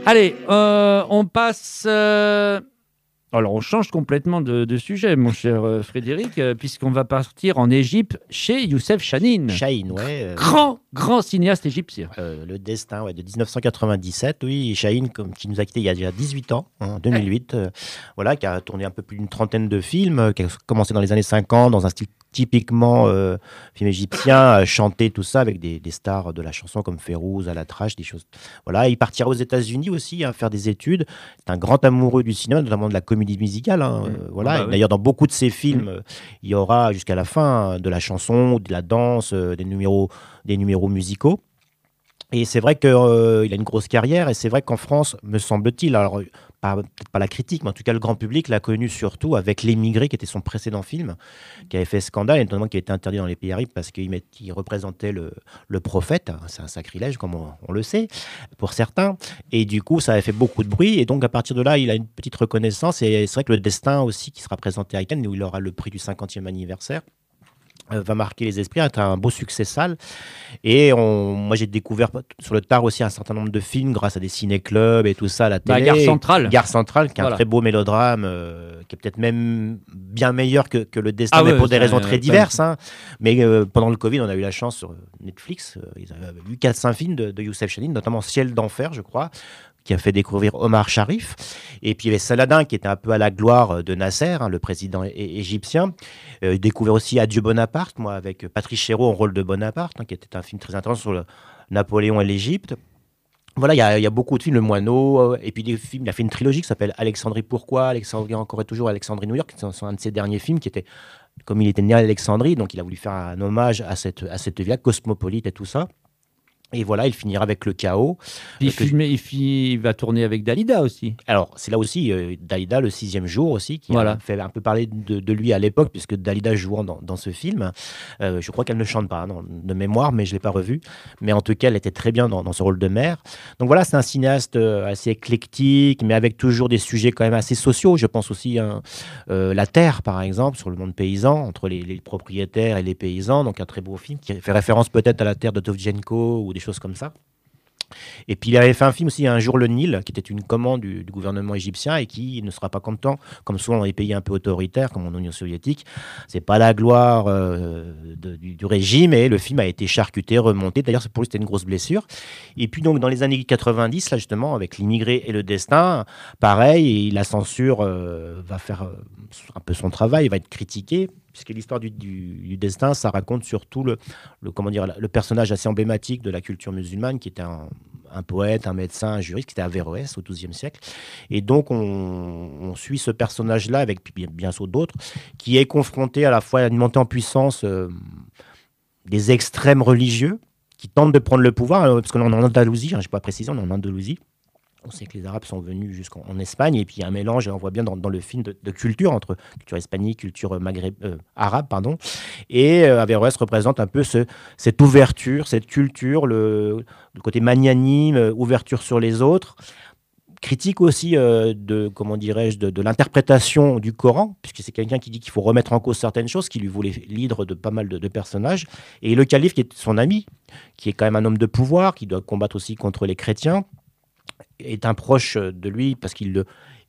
Allez, on passe... Alors, on change complètement de sujet, mon cher Frédéric, puisqu'on va partir en Égypte chez Youssef Chahine. Chahine, ouais. Grand cinéaste égyptien. Le Destin, ouais, de 1997. Oui, Chahine, qui nous a quittés il y a déjà 18 ans, en 2008. Voilà, qui a tourné un peu plus d'une trentaine de films, qui a commencé dans les années 50, dans un style typiquement film égyptien, chanté, tout ça, avec des stars de la chanson comme Férouz, Alatrache, des choses. Voilà, il partira aux États-Unis aussi, faire des études. C'est un grand amoureux du cinéma, notamment de la comédie musicale. Voilà. Oui. D'ailleurs, dans beaucoup de ses films, il y aura jusqu'à la fin de la chanson, de la danse, des numéros musicaux. Et c'est vrai qu'il a une grosse carrière, et c'est vrai qu'en France, me semble-t-il, alors peut-être pas la critique, mais en tout cas le grand public l'a connu surtout avec L'Émigré, qui était son précédent film, qui avait fait scandale, et notamment qui a été interdit dans les pays arabes parce qu'il représentait le prophète. C'est un sacrilège, comme on le sait, pour certains. Et du coup, ça avait fait beaucoup de bruit, et donc à partir de là, il a une petite reconnaissance, et c'est vrai que Le Destin aussi, qui sera présenté à Cannes, où il aura le prix du 50e anniversaire, va marquer les esprits, être un beau succès salle. Et moi, j'ai découvert sur le tard aussi un certain nombre de films grâce à des ciné-clubs et tout ça à la télé. Gare Centrale. Gare Centrale, qui est un très beau mélodrame, qui est peut-être même bien meilleur que Le Destin, mais pour des raisons très diverses. Mais pendant le Covid, on a eu la chance sur Netflix, ils avaient eu 4-5 films de Youssef Chahine, notamment Ciel d'enfer, je crois, qui a fait découvrir Omar Sharif. Et puis il y avait Saladin, qui était un peu à la gloire de Nasser, le président égyptien. Découvert aussi Adieu Bonaparte, moi, avec Patrice Chéreau en rôle de Bonaparte, qui était un film très intéressant sur Napoléon et l'Égypte. Voilà, il y a beaucoup de films, Le Moineau, et puis des films. Il a fait une trilogie qui s'appelle Alexandrie Pourquoi, Alexandrie encore et toujours, Alexandrie New York, qui sont un de ses derniers films, qui était, comme il était né à Alexandrie, donc il a voulu faire un hommage à cette ville cosmopolite et tout ça. Et voilà, il finira avec Le Chaos. Il va tourner avec Dalida aussi. Alors, c'est là aussi Dalida, Le Sixième Jour aussi, qui a fait un peu parler de lui à l'époque, puisque Dalida jouant dans ce film. Je crois qu'elle ne chante pas, de mémoire, mais je ne l'ai pas revue. Mais en tout cas, elle était très bien dans ce rôle de mère. Donc voilà, c'est un cinéaste assez éclectique, mais avec toujours des sujets quand même assez sociaux. Je pense aussi à La Terre, par exemple, sur le monde paysan, entre les propriétaires et les paysans. Donc un très beau film qui fait référence peut-être à La Terre de Tovdjenko ou des choses comme ça. Et puis il avait fait un film aussi, Un jour le Nil, qui était une commande du gouvernement égyptien et qui ne sera pas content, comme souvent dans les pays un peu autoritaires, comme en Union soviétique. C'est pas la gloire du régime, et le film a été charcuté, remonté. D'ailleurs, pour lui, c'était une grosse blessure. Et puis donc dans les années 90, là justement, avec L'Immigré et Le Destin, pareil, et la censure va faire un peu son travail, il va être critiqué, puisque l'histoire du Destin, ça raconte surtout le personnage assez emblématique de la culture musulmane, qui était un poète, un médecin, un juriste, qui était Averroès au XIIe siècle. Et donc, on suit ce personnage-là, avec bien sûr d'autres, qui est confronté à la fois à une montée en puissance des extrêmes religieux, qui tentent de prendre le pouvoir, parce qu'on est en Andalousie, je n'ai pas précisé, on est en Andalousie. On sait que les Arabes sont venus jusqu'en Espagne, et puis il y a un mélange, on voit bien dans le film, de culture, entre culture hispanique, culture arabe, pardon. Et Averroès représente un peu cette ouverture, cette culture, le côté magnanime, ouverture sur les autres. Critique aussi de l'interprétation du Coran, puisque c'est quelqu'un qui dit qu'il faut remettre en cause certaines choses, qui lui voulait l'hydre de pas mal de personnages. Et le calife, qui est son ami, qui est quand même un homme de pouvoir, qui doit combattre aussi contre les chrétiens, est un proche de lui, parce qu'il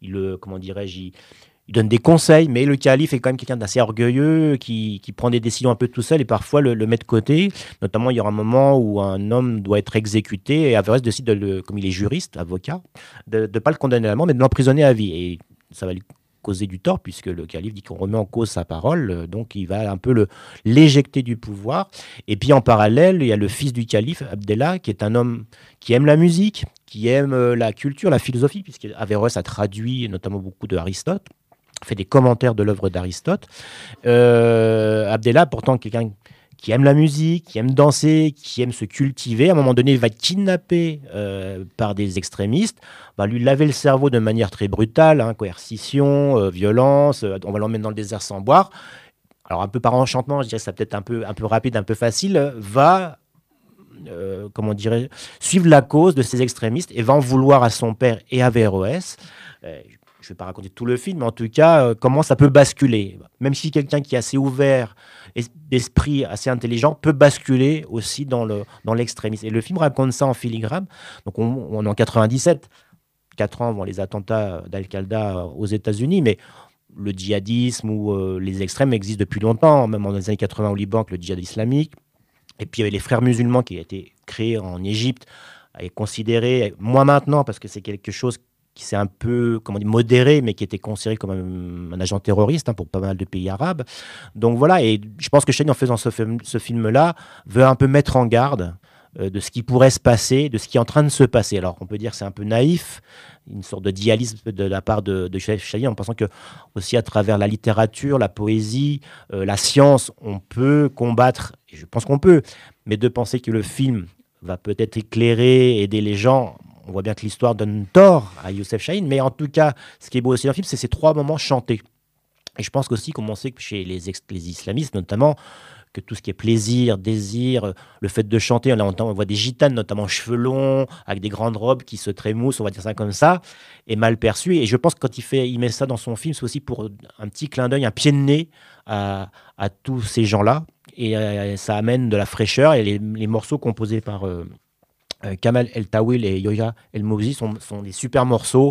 il donne des conseils, mais le calife est quand même quelqu'un d'assez orgueilleux, qui prend des décisions un peu tout seul, et parfois le met de côté. Notamment, il y aura un moment où un homme doit être exécuté, et Averroès décide, comme il est juriste, avocat, de ne pas le condamner à la mort, mais de l'emprisonner à vie. Et ça va lui causer du tort, puisque le calife dit qu'on remet en cause sa parole, donc il va un peu l'éjecter du pouvoir. Et puis en parallèle, il y a le fils du calife, Abdallah, qui est un homme qui aime la musique, qui aime la culture, la philosophie, puisque Averroès a traduit notamment beaucoup d'Aristote, fait des commentaires de l'œuvre d'Aristote. Abdallah, pourtant quelqu'un qui aime la musique, qui aime danser, qui aime se cultiver, à un moment donné, il va être kidnappé par des extrémistes, va lui laver le cerveau de manière très brutale, coercition, violence, on va l'emmener dans le désert sans boire. Alors un peu par enchantement, je dirais que ça peut-être un peu rapide, un peu facile, va suivre la cause de ces extrémistes et va en vouloir à son père et à Averroès. Je ne vais pas raconter tout le film, mais en tout cas, comment ça peut basculer. Même si quelqu'un qui est assez ouvert, d'esprit assez intelligent, peut basculer aussi dans l'extrémisme. Et le film raconte ça en filigrane. Donc on est en 97. 4 ans avant les attentats d'Al-Qaïda aux États-Unis, mais le djihadisme ou les extrêmes existent depuis longtemps, même dans les années 80 au Liban, avec le djihad islamique. Et puis il y avait les frères musulmans qui a été créés en Égypte et considérés, moins maintenant parce que c'est quelque chose qui s'est un peu modéré, mais qui était considéré comme un agent terroriste pour pas mal de pays arabes. Donc voilà, et je pense que Chahine, en faisant ce film-là, veut un peu mettre en garde de ce qui pourrait se passer, de ce qui est en train de se passer. Alors on peut dire que c'est un peu naïf, une sorte de dialyse de la part de Youssef Chahine, en pensant que aussi à travers la littérature, la poésie, la science, on peut combattre, et je pense qu'on peut, mais de penser que le film va peut-être éclairer, aider les gens. On voit bien que l'histoire donne tort à Youssef Chahine, mais en tout cas, ce qui est beau aussi dans le film, c'est ces 3 moments chantés. Et je pense qu'aussi, comme on sait que chez les islamistes notamment, que tout ce qui est plaisir, désir, le fait de chanter, on voit des gitanes, notamment cheveux longs, avec des grandes robes qui se trémoussent, on va dire ça comme ça, est mal perçu. Et je pense que quand il met ça dans son film, c'est aussi pour un petit clin d'œil, un pied de nez à tous ces gens-là. Et ça amène de la fraîcheur. Et les morceaux composés par Kamal El Tawil et Yoya El Mouzi sont des super morceaux.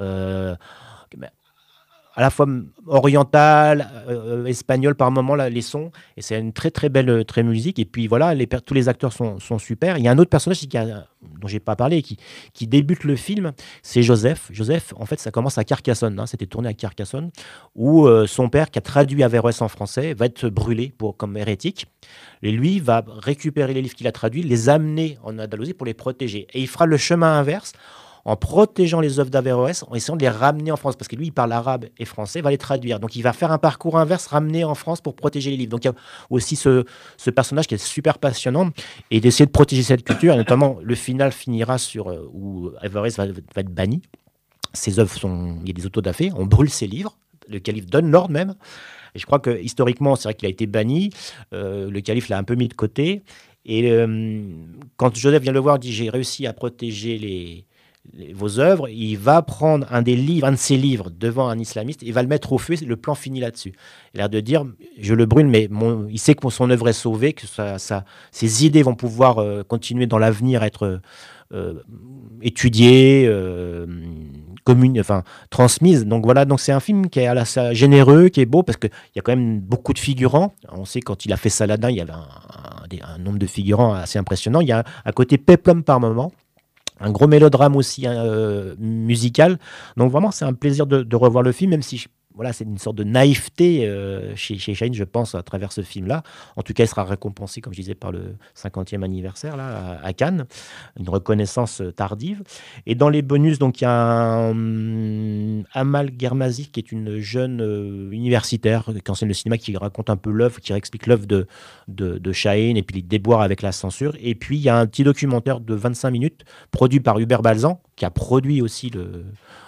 À la fois oriental, espagnol par moment, là, les sons, et c'est une très très belle très musique. Et puis voilà, tous les acteurs sont super. Il y a un autre personnage dont j'ai pas parlé, qui débute le film, c'est Joseph. Joseph, en fait, ça commence à Carcassonne, c'était tourné à Carcassonne, où son père, qui a traduit Averroès en français, va être brûlé comme hérétique. Et lui va récupérer les livres qu'il a traduits, les amener en Andalousie pour les protéger. Et il fera le chemin inverse, en protégeant les œuvres d'Averroès, en essayant de les ramener en France, parce que lui, il parle arabe et français, il va les traduire. Donc, il va faire un parcours inverse, ramener en France pour protéger les livres. Donc, il y a aussi ce personnage qui est super passionnant, et d'essayer de protéger cette culture, et notamment, le final finira où Averroès va être banni. Ses œuvres il y a des autodafés, on brûle ses livres, le calife donne l'ordre même, et je crois que historiquement, c'est vrai qu'il a été banni, le calife l'a un peu mis de côté, et quand Joseph vient le voir, il dit « j'ai réussi à protéger vos œuvres », il va prendre un de ses livres devant un islamiste, il va le mettre au feu, le plan finit là-dessus. Il a l'air de dire, je le brûle, mais il sait que son œuvre est sauvée, que ses idées vont pouvoir continuer dans l'avenir à être étudiées, transmises. Donc voilà, donc c'est un film qui est assez généreux, qui est beau, parce qu'il y a quand même beaucoup de figurants. On sait quand il a fait Saladin, il y avait un nombre de figurants assez impressionnant. Il y a un côté peplum par moment. Un gros mélodrame aussi musical. Donc vraiment, c'est un plaisir de revoir le film, même si c'est une sorte de naïveté chez Chahine, je pense, à travers ce film-là. En tout cas, il sera récompensé, comme je disais, par le 50e anniversaire là, à Cannes. Une reconnaissance tardive. Et dans les bonus, donc, il y a Amal Germazi, qui est une jeune universitaire qui enseigne le cinéma, qui raconte un peu l'œuvre, qui explique l'œuvre de Chahine et puis les déboires avec la censure. Et puis, il y a un petit documentaire de 25 minutes produit par Hubert Balzan, qui a produit aussi